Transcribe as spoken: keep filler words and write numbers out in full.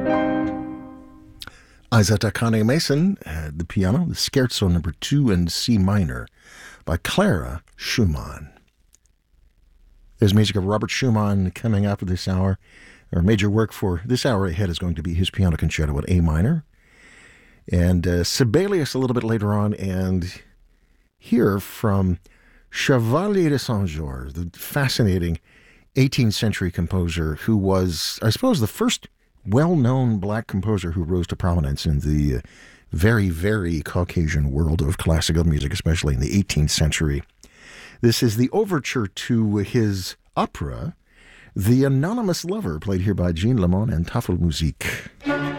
Isaac Akane Mason had the piano, the Scherzo number two in C minor by Clara Schumann. There's music of Robert Schumann coming up this hour. Our major work for this hour ahead is going to be his piano concerto in A minor. And uh, Sibelius a little bit later on, and hear from Chevalier de Saint-Georges, the fascinating eighteenth century composer who was, I suppose, the first well-known black composer who rose to prominence in the uh, very, very Caucasian world of classical music, especially in the eighteenth century. This is the overture to his opera, The Anonymous Lover, played here by Jean Lemon and Tafelmusik.